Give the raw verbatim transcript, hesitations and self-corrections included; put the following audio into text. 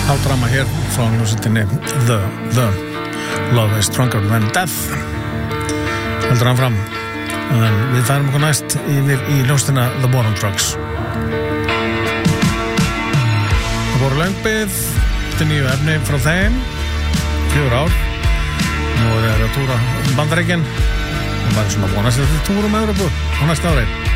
Hádrama hér frá hljómsveitinni The, The Love is Stronger Than Death heldur hann fram en við færum okkur næst yfir í hljómsveitina The War on Drugs. Það voru löngbið til nýju efni frá þeim fjögur ár nú er það að túra Bandaríkin og maður er svona vonast að þetta túra um Evrópu á næsta ári.